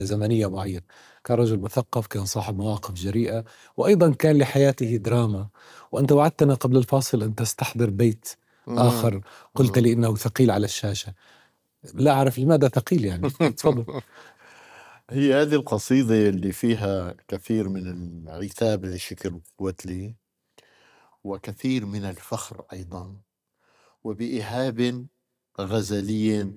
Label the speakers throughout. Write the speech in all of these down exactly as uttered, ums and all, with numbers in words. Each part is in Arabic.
Speaker 1: زمنية معينة. كان رجل مثقف، كان صاحب مواقف جريئة، وأيضا كان لحياته دراما. وأنت وعدتنا قبل الفاصل أن تستحضر بيت
Speaker 2: مم.
Speaker 1: آخر، قلت
Speaker 2: مم.
Speaker 1: لي إنه ثقيل على الشاشة. لا أعرف لماذا ثقيل، يعني تفضل.
Speaker 2: هي هذه القصيدة اللي فيها كثير من العتاب لشكل وتلي، وكثير من الفخر أيضا، وبإيهاب غزلي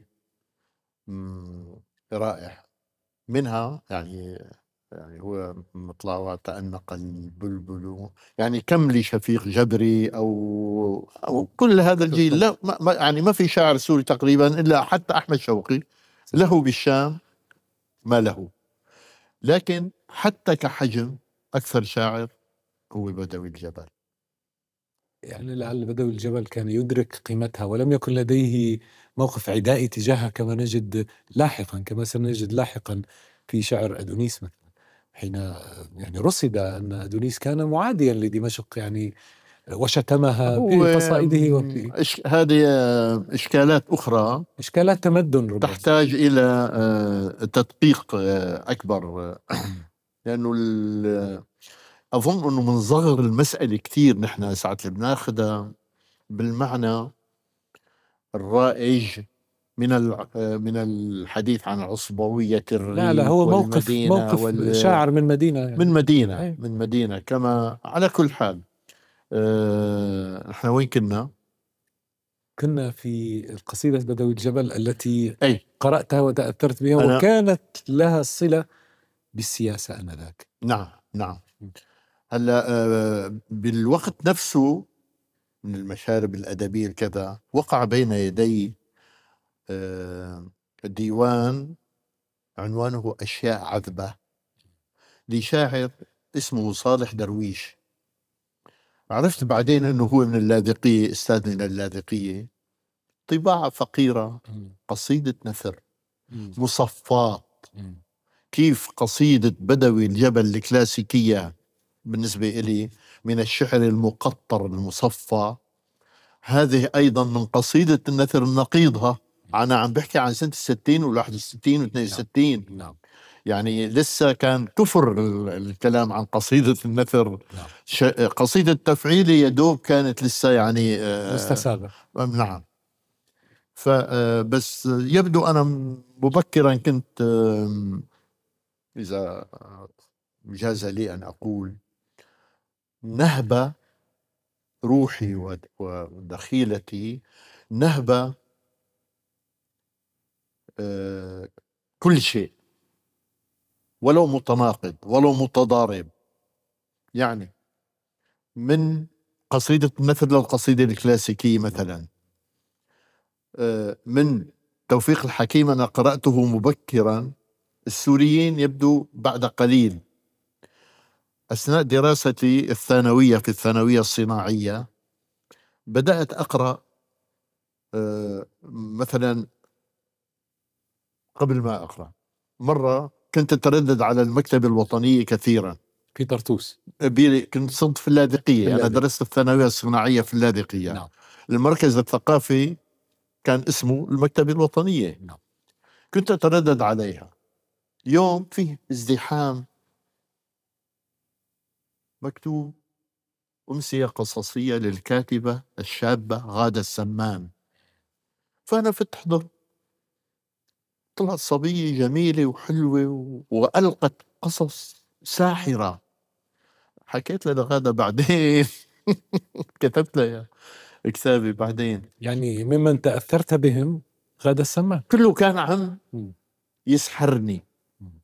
Speaker 2: مم، رائع. منها يعني يعني هو مطلع وتأنق البلبل، يعني كم لي شفيق جبري أو أو كل هذا الجيل. لا ما ما- يعني ما في شاعر سوري تقريبا إلا حتى أحمد شوقي له بالشام ما له. لكن حتى كحجم أكثر شاعر هو بدوي الجبل.
Speaker 1: يعني لعل بدوي الجبل كان يدرك قيمتها، ولم يكن لديه موقف عدائي تجاهها كما نجد لاحقا، كما سنجد لاحقا في شعر أدونيس مثلا، حين يعني رصد أن أدونيس كان معاديا لدمشق، يعني وشتمها
Speaker 2: هو
Speaker 1: في قصائده
Speaker 2: م،
Speaker 1: وفي
Speaker 2: إش هذه آه، إشكالات أخرى
Speaker 1: إشكالات تمدن ربما.
Speaker 2: تحتاج إلى آه، تدقيق آه، أكبر. آه، لأنه ال- أظن أنه منصغر المسألة كثير. نحن ساعة اللي بناخذها بالمعنى الرائج من الع- آه، من الحديث عن عصبوية
Speaker 1: لا لا،
Speaker 2: الريف
Speaker 1: هو موقف
Speaker 2: والمدينة
Speaker 1: موقف
Speaker 2: وال
Speaker 1: شاعر من مدينة
Speaker 2: من
Speaker 1: يعني.
Speaker 2: مدينة
Speaker 1: أي.
Speaker 2: من مدينة كما على كل حال. آه، احنا وين كنا؟
Speaker 1: كنا في قصيدة بدوي الجبل التي
Speaker 2: أي
Speaker 1: قرأتها وتأثرت بها،
Speaker 2: أنا
Speaker 1: وكانت لها صلة بالسياسة آنذاك.
Speaker 2: نعم نعم. هلا آه، بالوقت نفسه من المشارب الأدبية كذا وقع بين يدي آه، ديوان عنوانه أشياء عذبة لشاعر اسمه صالح درويش. عرفت بعدين أنه هو من اللاذقية، أستاذ من اللاذقية. طباعة فقيرة،
Speaker 1: مم.
Speaker 2: قصيدة نثر
Speaker 1: مم.
Speaker 2: مصفات.
Speaker 1: مم.
Speaker 2: كيف قصيدة بدوي الجبل الكلاسيكية بالنسبة إلي من الشعر المقطر المصفى، هذه أيضا من قصيدة النثر نقيضها. أنا عم بحكي عن سنة الستين والواحد وستين واثنين
Speaker 1: نعم
Speaker 2: وستين،
Speaker 1: نعم
Speaker 2: يعني لسه كان كفر ال- الكلام عن قصيدة النثر.
Speaker 1: نعم.
Speaker 2: ش- قصيدة تفعيلي يا دوب كانت لسه يعني آه
Speaker 1: مستساغة.
Speaker 2: نعم. فبس يبدو أنا مبكرا كنت آه إذا جاز لي أن أقول نهبة روحي ود- ودخيلتي، نهبة آه كل شيء ولو متناقض ولو متضارب. يعني من قصيدة النثر للقصيدة الكلاسيكية مثلا، آه من توفيق الحكيم أنا قرأته مبكرا، السوريين يبدو بعد قليل. أثناء دراستي الثانوية في الثانوية الصناعية بدأت أقرأ آه مثلا. قبل ما أقرأ مرة كنت أتردد على المكتبة الوطنية كثيرا.
Speaker 1: في طرطوس.
Speaker 2: بي- كنت صرت في اللاذقية، أنا
Speaker 1: اللاذق.
Speaker 2: درست الثانوية الصناعية في اللاذقية.
Speaker 1: نعم
Speaker 2: المركز الثقافي كان اسمه المكتبة الوطنية.
Speaker 1: نعم.
Speaker 2: كنت أتردد عليها. يوم فيه ازدحام مكتوب أمسية قصصية للكاتبة الشابة غادة السمان. فأنا فت أحضر، طلعت صبية جميلة وحلوة و- وألقت قصص ساحرة. حكيت لها لغادة بعدين كتبت لها كتابي بعدين.
Speaker 1: يعني ممن تأثرت بهم غادة السمان.
Speaker 2: كله كان عم
Speaker 1: مم.
Speaker 2: يسحرني.
Speaker 1: مم.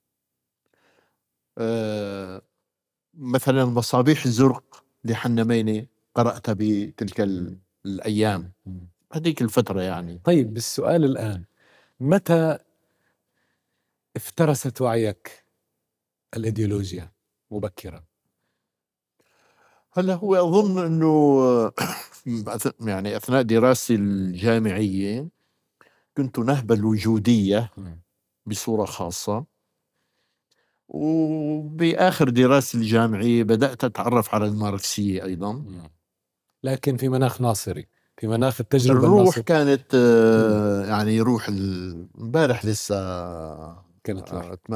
Speaker 2: آه مثلا مصابيح الزرق لحنا ميني قرأتها بتلك ال- الأيام،
Speaker 1: مم.
Speaker 2: هذيك الفترة يعني.
Speaker 1: طيب، بالسؤال الآن، متى افترست وعيك الإيديولوجيا مبكرا؟
Speaker 2: هلا هو أظن أنه يعني أثناء دراستي الجامعية كنت نهب الوجودية
Speaker 1: مم.
Speaker 2: بصورة خاصة، وبآخر دراستي الجامعية بدأت أتعرف على الماركسية أيضا.
Speaker 1: مم. لكن في مناخ ناصري، في مناخ التجربة
Speaker 2: الروح
Speaker 1: الناصرية.
Speaker 2: كانت آه، يعني روح ال- امبارح لسه
Speaker 1: كانت لاحقًا.
Speaker 2: آه،